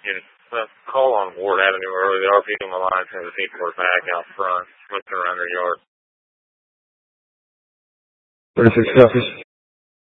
Call on Ward Avenue early. The RP on the line saying the people are back out front, looking around their yard. 36 copies.